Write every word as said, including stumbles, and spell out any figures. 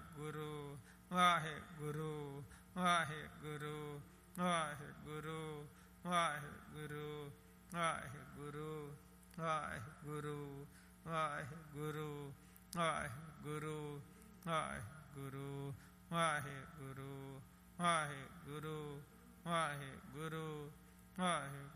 Waheguru Waheguru Waheguru Waheguru Waheguru Waheguru Waheguru Waheguru Waheguru Waheguru Waheguru Waheguru Waheguru Waheguru ਵਾਹਿ